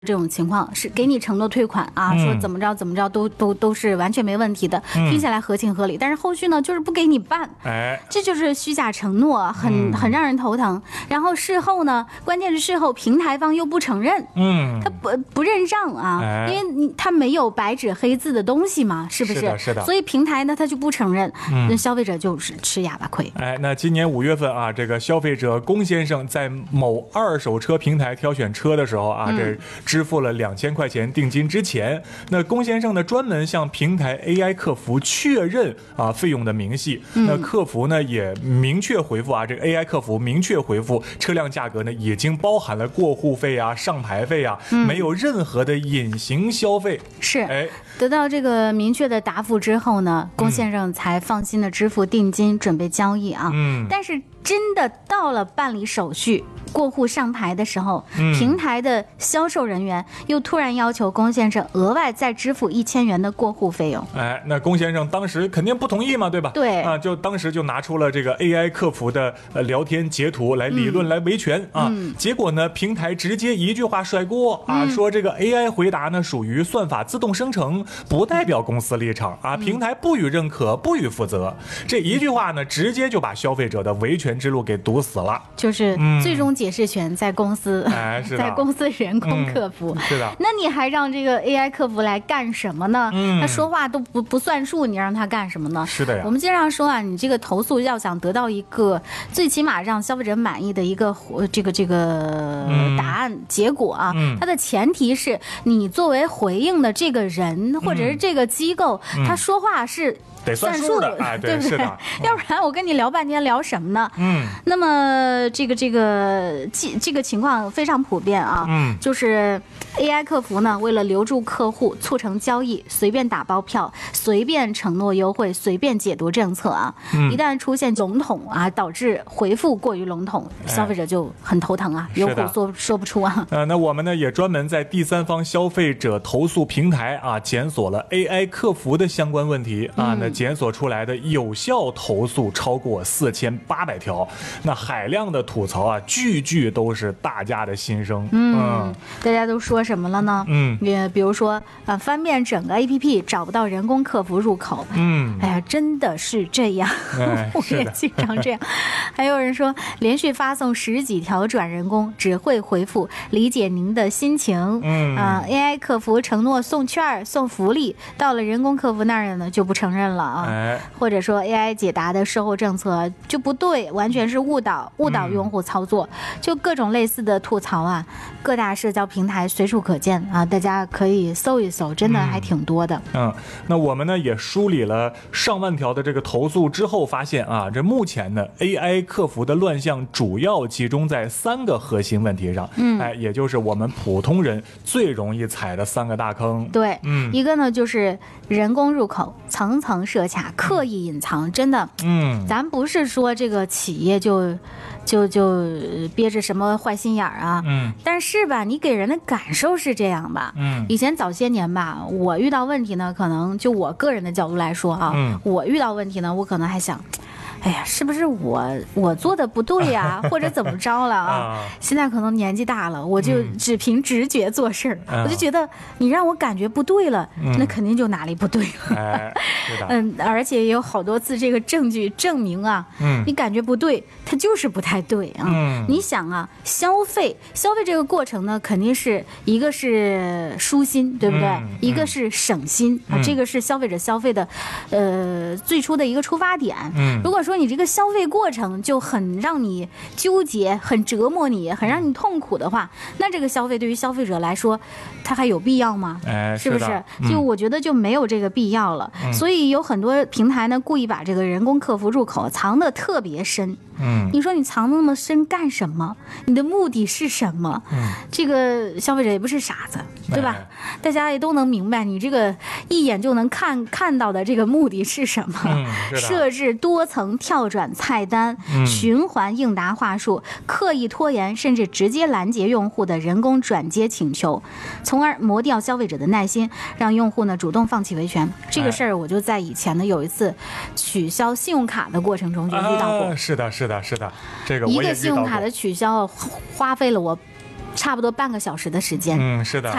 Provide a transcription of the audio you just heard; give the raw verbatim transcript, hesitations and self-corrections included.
这种情况是给你承诺退款啊，嗯、说怎么着怎么着都都都是完全没问题的，嗯、听起来合情合理。但是后续呢，就是不给你办，哎，这就是虚假承诺，很、嗯、很让人头疼。然后事后呢，关键是事后平台方又不承认，嗯，他不不认账啊，哎、因为你他没有白纸黑字的东西嘛，是不是？ 是的，是的。 所以平台呢，他就不承认，那、嗯、消费者就是吃哑巴亏。 哎，那今年五月份啊，这个消费者龚先生在某二手车平台挑选车的时候啊，嗯、这支付了两千块钱定金之前，那龚先生呢专门向平台 A I 客服确认啊费用的明细。嗯、那客服呢也明确回复啊，这个 A I 客服明确回复，车辆价格呢已经包含了过户费啊、上牌费啊，嗯、没有任何的隐形消费。 是，哎，得到这个明确的答复之后呢，龚先生才放心的支付定金，准备交易啊。嗯，但是真的到了办理手续、过户上牌的时候，嗯、平台的销售人员又突然要求龚先生额外再支付一千元的过户费用。 哎，那龚先生当时肯定不同意嘛，对吧？ 对啊，就当时就拿出了这个 A I 客服的呃聊天截图来理论、嗯、来维权啊。嗯、结果呢，平台直接一句话甩锅啊，嗯、说这个 A I 回答呢属于算法自动生成，不代表公司立场啊，平台不予认可，不予负责。这一句话呢，直接就把消费者的维权之路给堵死了。 就是最终解释权在公司，嗯哎、在公司人工客服。 嗯、是的。 那你还让这个 A I 客服来干什么呢？嗯、他说话都不不算数，你让他干什么呢？ 是的呀。 我们经常说啊，你这个投诉要想得到一个最起码让消费者满意的一个这个这个答案、嗯、结果啊，嗯、它的前提是你作为回应的这个人或者是这个机构，嗯、他说话是得算数的，哎，对， 对不对？ 是的， 要不然我跟你聊半天聊什么呢？嗯，那么这个这个这这个情况非常普遍啊，嗯，就是 A I 客服呢，为了留住客户，促成交易，随便打包票，随便承诺优惠，随便解读政策啊，嗯、一旦出现笼统啊，导致回复过于笼统，消费者就很头疼啊，有苦说说不出啊。 呃，那我们呢也专门在第三方消费者投诉平台啊，检索了 A I 客服的相关问题啊，那、嗯。检索出来的有效投诉超过四千八百条，那海量的吐槽啊，句句都是大家的心声。 嗯，嗯大家都说什么了呢？嗯，也比如说啊，翻遍整个 A P P 找不到人工客服入口。嗯，哎呀，真的是这样，哎、我也经常这样。还有人说，连续发送十几条转人工，只会回复理解您的心情。嗯啊 ，A I 客服承诺送券送福利，到了人工客服那儿呢就不承认了。啊，或者说 A I 解答的售后政策就不对，完全是误导误导用户操作，嗯、就各种类似的吐槽啊，各大社交平台随处可见啊，大家可以搜一搜，真的还挺多的。 嗯，嗯那我们呢也梳理了上万条的这个投诉之后，发现啊，这目前呢 A I 客服的乱象主要集中在三个核心问题上，嗯，哎，也就是我们普通人最容易踩的三个大坑。 对，嗯，一个呢就是人工入口层层设卡，刻意隐藏，真的，嗯，咱不是说这个企业就就就憋着什么坏心眼儿啊，嗯，但是吧，你给人的感受是这样吧，嗯，以前早些年吧，我遇到问题呢，可能就我个人的角度来说啊，嗯，我遇到问题呢，我可能还想。哎呀，是不是我我做的不对呀、啊，或者怎么着了啊？现在可能年纪大了，我就只凭直觉做事儿，嗯、我就觉得你让我感觉不对了，嗯、那肯定就哪里不对了。 哎、 嗯，而且也有好多次这个证据证明啊，嗯、你感觉不对，它就是不太对啊。嗯、你想啊，消费消费这个过程呢，肯定是一个是舒心，对不对？嗯、一个是省心、嗯、啊，这个是消费者消费的，呃，最初的一个出发点。嗯，如果说说你这个消费过程就很让你纠结，很折磨你，很让你痛苦的话，那这个消费对于消费者来说，它还有必要吗？ 哎， 是不是？嗯、就我觉得就没有这个必要了。嗯、所以有很多平台呢，故意把这个人工客服入口藏得特别深。嗯，你说你藏那么深干什么？你的目的是什么？嗯，这个消费者也不是傻子，对吧？哎、大家也都能明白，你这个一眼就能看看到的这个目的是什么？嗯、设置多层跳转菜单、嗯、循环应答话术，刻意拖延，甚至直接拦截用户的人工转接请求，从而磨掉消费者的耐心，让用户呢主动放弃维权。这个事儿我就在以前呢有一次取消信用卡的过程中就遇到过。 啊、是的，是的。是的，这个我也遇到过。 一个信用卡的取消花费了我差不多半个小时的时间。 嗯，是的。